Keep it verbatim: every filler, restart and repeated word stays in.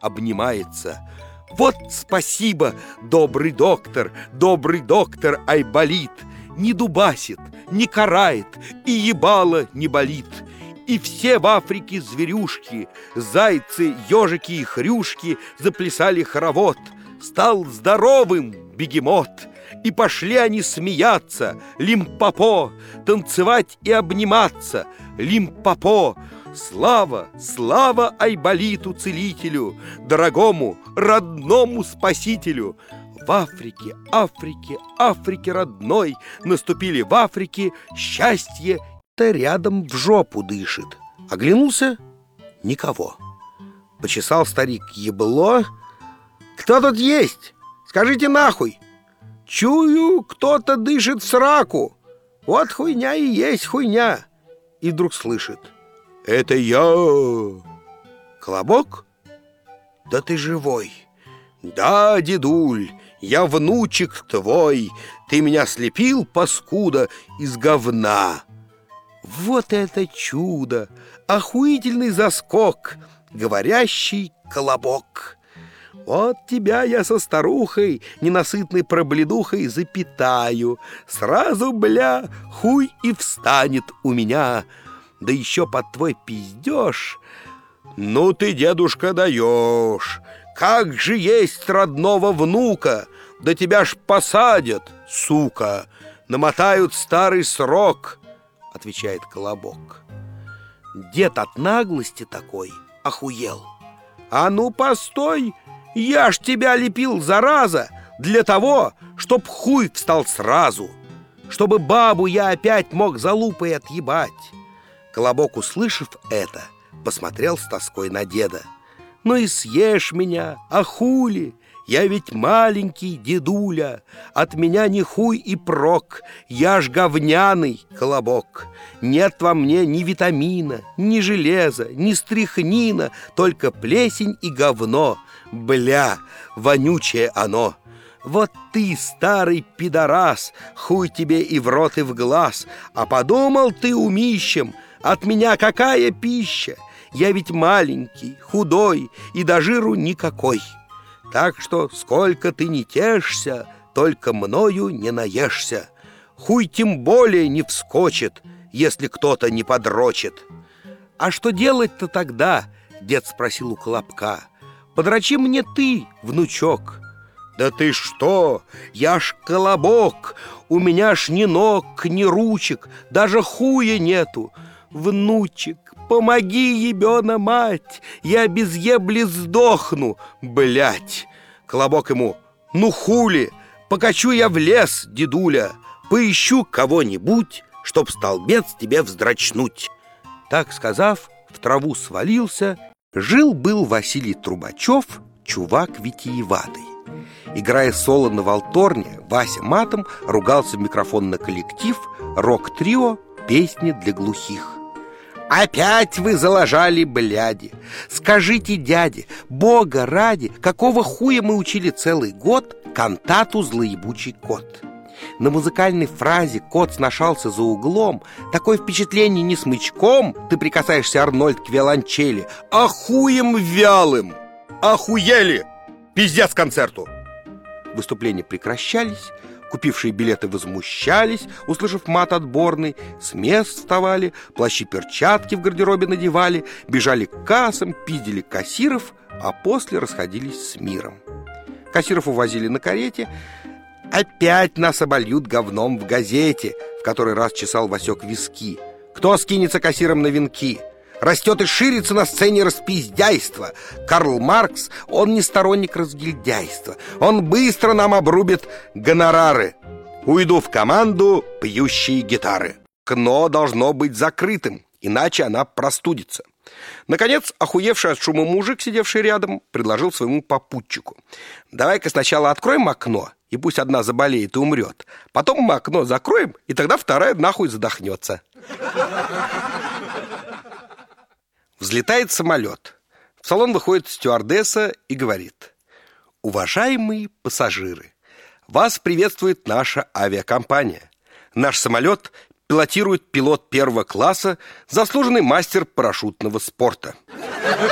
обнимается. Вот спасибо, добрый доктор, добрый доктор Айболит. Не дубасит, не карает, и ебало не болит. И все в Африке зверюшки, зайцы, ежики и хрюшки заплясали хоровод. Стал здоровым бегемот, и пошли они смеяться. Лимпопо, танцевать и обниматься. Лимпопо, слава, слава Айболиту-целителю, дорогому, родному спасителю. В Африке, Африке, Африке родной наступили в Африке счастье. То рядом в жопу дышит. Оглянулся — никого. Почесал старик ебло. Кто тут есть? Скажите нахуй. Чую, кто-то дышит в сраку. Вот хуйня и есть хуйня. И вдруг слышит: это я. Колобок? Да ты живой. Да, дедуль, я внучек твой. Ты меня слепил, паскуда, из говна. Вот это чудо! Охуительный заскок! Говорящий колобок! Вот тебя я со старухой, ненасытной пробледухой, запитаю. Сразу, бля, хуй и встанет у меня. Да еще под твой пиздеж. Ну ты, дедушка, даешь! Как же есть родного внука! Да тебя ж посадят, сука! Намотают старый срок! Отвечает колобок. Дед от наглости такой охуел. А ну постой, я ж тебя лепил, зараза, для того, чтоб хуй встал сразу, чтобы бабу я опять мог за лупой отъебать. Колобок, услышав это, посмотрел с тоской на деда. Ну и съешь меня, а хули? Я ведь маленький дедуля, от меня ни хуй и прок, я ж говняный колобок. Нет во мне ни витамина, ни железа, ни стряхнина, только плесень и говно. Бля, вонючее оно. Вот ты, старый пидорас, хуй тебе и в рот, и в глаз. А подумал ты умищем, от меня какая пища? Я ведь маленький, худой и до жиру никакой. Так что, сколько ты не тешься, только мною не наешься. Хуй тем более не вскочит, если кто-то не подрочит. А что делать-то тогда? Дед спросил у Колобка. Подрочи мне ты, внучок. Да ты что? Я ж колобок. У меня ж ни ног, ни ручек, даже хуя нету. Внучек, помоги, ебена мать, я без ебли сдохну, блять. Колобок ему: ну хули, покачу я в лес, дедуля, поищу кого-нибудь, чтоб столбец тебе вздрачнуть. Так сказав, в траву свалился. Жил-был Василий Трубачев, чувак витиеватый. Играя соло на валторне, Вася матом ругался в микрофон на коллектив, рок-трио, песни для глухих. Опять вы заложали, бляди. Скажите, дяде, бога ради, какого хуя мы учили целый год кантату «Злоебучий кот»? На музыкальной фразе «кот сношался за углом» такое впечатление не смычком ты прикасаешься, Арнольд, к виолончели, а хуем вялым. Охуели! Пиздец концерту! Выступления прекращались. Купившие билеты возмущались, услышав мат отборный, с мест вставали, плащи-перчатки в гардеробе надевали, бежали к кассам, пиздили кассиров, а после расходились с миром. Кассиров увозили на карете. Опять нас обольют говном в газете, в который раз чесал Васек виски. Кто скинется кассиром на венки? Растет и ширится на сцене распиздяйство. Карл Маркс, он не сторонник разгильдяйства. Он быстро нам обрубит гонорары. Уйду в команду пьющие гитары. Окно должно быть закрытым, иначе она простудится. Наконец, охуевший от шума мужик, сидевший рядом, предложил своему попутчику: давай-ка сначала откроем окно, и пусть одна заболеет и умрет. Потом мы окно закроем, и тогда вторая нахуй задохнется. Взлетает самолет. В салон выходит стюардесса и говорит: уважаемые пассажиры, вас приветствует наша авиакомпания. Наш самолет пилотирует пилот первого класса, заслуженный мастер парашютного спорта.